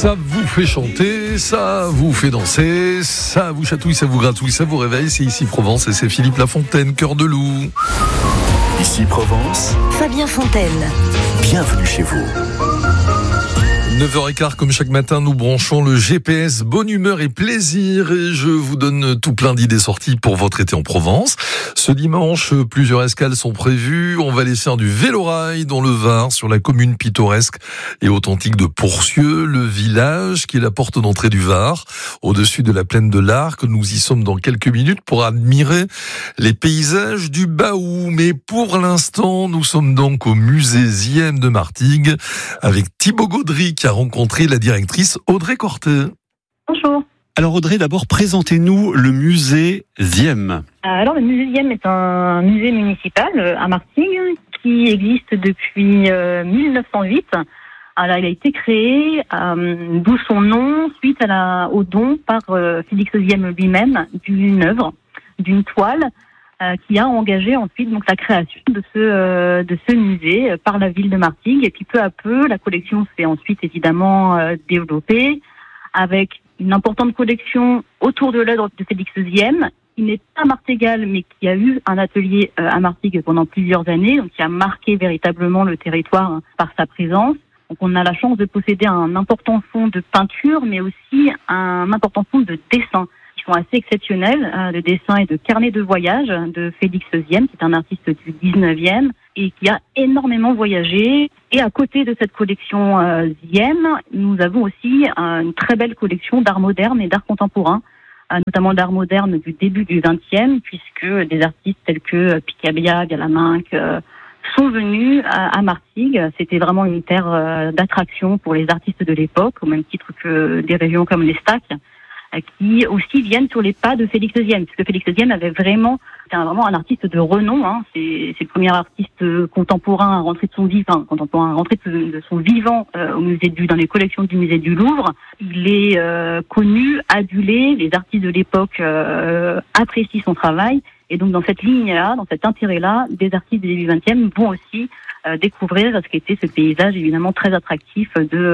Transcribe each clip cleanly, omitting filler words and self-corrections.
Ça vous fait chanter, ça vous fait danser, ça vous chatouille, ça vous gratouille, ça vous réveille. C'est Ici Provence et c'est Philippe Lafontaine, Cœur de Loup. Ici Provence, Fabien Fontaine. Bienvenue chez vous. 9h15, comme chaque matin, nous branchons le GPS bonne humeur et plaisir et je vous donne tout plein d'idées sorties pour votre été en Provence. Ce dimanche, plusieurs escales sont prévues. On va aller faire du vélorail dans le Var, sur la commune pittoresque et authentique de Pourcieux, le village qui est la porte d'entrée du Var, au-dessus de la plaine de l'Arc. Nous y sommes dans quelques minutes pour admirer les paysages du Baou. Mais pour l'instant, nous sommes donc au musée Ziem de Martigues avec Thibaut Gaudry qui a rencontré la directrice Audrey Cortet. Bonjour. Alors Audrey, d'abord présentez-nous le musée Ziem. Alors le musée Ziem est un musée municipal à Martigues qui existe depuis 1908. Alors il a été créé, d'où son nom, suite au don par Félix Ziem lui-même d'une œuvre, d'une toile, qui a engagé ensuite donc la création de ce musée par la ville de Martigues. Et puis peu à peu, la collection s'est ensuite évidemment développée avec une importante collection autour de l'œuvre de Félix Ziem, qui n'est pas martigal, mais qui a eu un atelier à Martigues pendant plusieurs années, donc qui a marqué véritablement le territoire par sa présence. Donc on a la chance de posséder un important fonds de peinture, mais aussi un important fonds de dessin, qui sont assez exceptionnels, de dessins et de carnets de voyage de Félix Ziem, qui est un artiste du 19e et qui a énormément voyagé. Et à côté de cette collection Ziem, nous avons aussi une très belle collection d'art moderne et d'art contemporain, notamment d'art moderne du début du 20e, puisque des artistes tels que Picabia, Galaminck sont venus à Martigues. C'était vraiment une terre d'attraction pour les artistes de l'époque, au même titre que des régions comme l'Estac, qui aussi viennent sur les pas de Félix Ziem, puisque Félix Ziem c'était vraiment un artiste de renom. C'est le premier artiste contemporain à rentrer de son vivant, au musée dans les collections du musée du Louvre. Il est connu, adulé, les artistes de l'époque apprécient son travail, et donc dans cette ligne-là, dans cet intérêt-là, des artistes du début 20e vont aussi découvrir ce qu'était ce paysage évidemment très attractif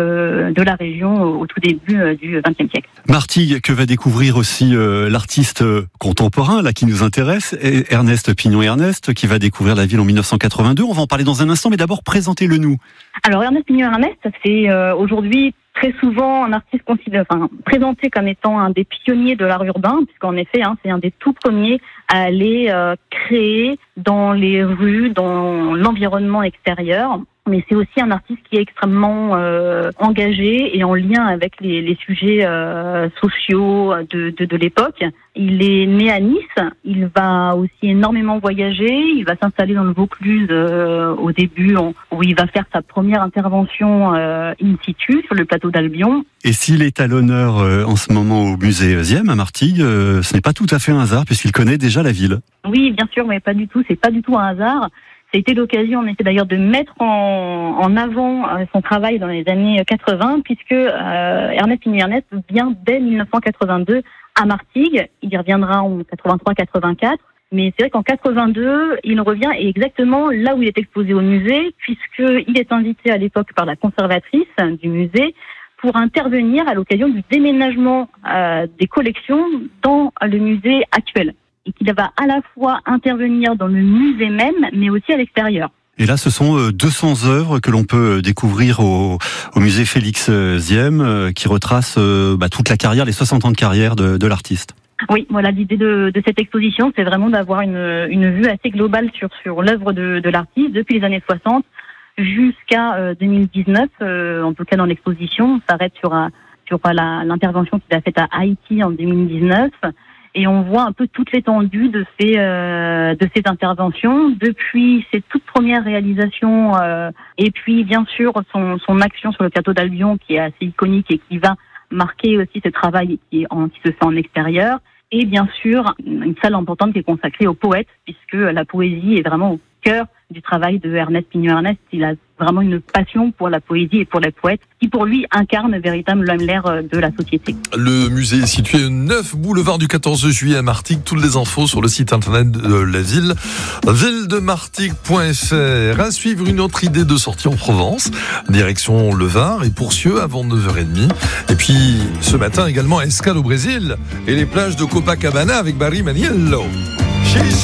de la région au tout début du XXe siècle. Martigues, que va découvrir aussi l'artiste contemporain là qui nous intéresse, Ernest Pignon-Ernest, qui va découvrir la ville en 1982. On va en parler dans un instant, mais d'abord présentez-le nous. Alors Ernest Pignon-Ernest, c'est aujourd'hui très souvent un artiste présenté comme étant un des pionniers de l'art urbain, puisqu'en effet, c'est un des tout premiers à aller créer dans les rues, dans l'environnement extérieur. Mais c'est aussi un artiste qui est extrêmement engagé et en lien avec les sujets sociaux de l'époque. Il est né à Nice, il va aussi énormément voyager, il va s'installer dans le Vaucluse au début, où il va faire sa première intervention in situ sur le plateau d'Albion. Et s'il est à l'honneur en ce moment au musée Ziem à Martigues, ce n'est pas tout à fait un hasard puisqu'il connaît déjà la ville. Oui, bien sûr, mais pas du tout, c'est pas du tout un hasard. Ça a été l'occasion, d'ailleurs, de mettre en avant son travail dans les années 80, puisque Ernest Pignon-Ernest vient dès 1982 à Martigues. Il y reviendra en 83-84. Mais c'est vrai qu'en 82, il revient exactement là où il est exposé au musée, puisqu'il est invité à l'époque par la conservatrice du musée pour intervenir à l'occasion du déménagement des collections dans le musée actuel. Et qu'il va à la fois intervenir dans le musée même, mais aussi à l'extérieur. Et là, ce sont 200 œuvres que l'on peut découvrir au musée Félix Ziem, qui retrace toute la carrière, les 60 ans de carrière de l'artiste. Oui, voilà, l'idée de cette exposition, c'est vraiment d'avoir une vue assez globale sur l'œuvre de l'artiste, depuis les années 60 jusqu'à 2019. En tout cas, dans l'exposition, on s'arrête sur l'intervention qu'il a faite à Haïti en 2019. Et on voit un peu toute l'étendue de ces interventions, depuis ses toutes premières réalisations, et puis bien sûr son action sur le plateau d'Albion qui est assez iconique et qui va marquer aussi ce travail qui se fait en extérieur, et bien sûr une salle importante qui est consacrée aux poètes, puisque la poésie est vraiment au cœur du travail de Ernest Pignon-Ernest. Il a vraiment une passion pour la poésie et pour les poètes, qui pour lui incarnent véritablement l'air de la société. Le musée est situé 9 boulevard du 14 juillet à Martigues. Toutes les infos sur le site internet de la ville, villedemartigues.fr. À suivre, une autre idée de sortie en Provence, direction Le Var et Pourcieux avant 9h30. Et puis ce matin également escale au Brésil et les plages de Copacabana avec Barry Maniello.